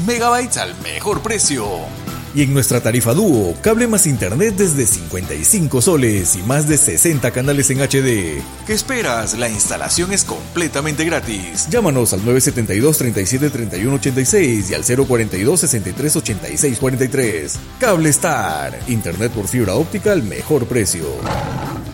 megabytes al mejor precio. Y en nuestra tarifa dúo, cable más internet desde 55 soles y más de 60 canales en HD. ¿Qué esperas? La instalación es completamente gratis. Llámanos al 972-3731-86 y al 042-6386-43. Cable Star, internet por fibra óptica al mejor precio.